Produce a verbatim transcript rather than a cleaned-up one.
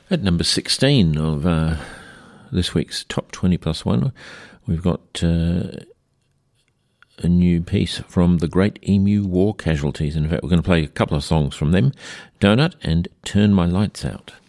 At number sixteen of uh, this week's Top twenty Plus One, we've got uh, a new piece from the Great Emu War Casualties. In fact, we're going to play a couple of songs from them, Donut and Turn My Lights Out.